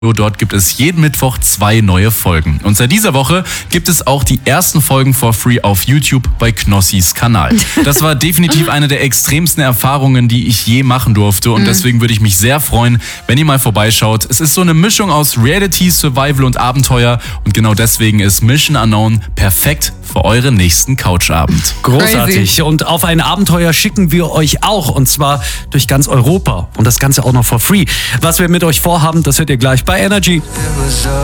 Dort gibt es jeden Mittwoch 2 neue Folgen. Und seit dieser Woche gibt es auch die ersten Folgen for free auf YouTube bei Knossis Kanal. Das war definitiv eine der extremsten Erfahrungen, die ich je machen durfte. Und deswegen würde ich mich sehr freuen, wenn ihr mal vorbeischaut. Es ist so eine Mischung aus Reality, Survival und Abenteuer. Und genau deswegen ist Mission Unknown perfekt für euren nächsten Couchabend. Großartig. Crazy. Und auf ein Abenteuer schicken wir euch auch. Und zwar durch ganz Europa. Und das Ganze auch noch for free. Was wir mit euch vorhaben, das hört ihr gleich bei Energy.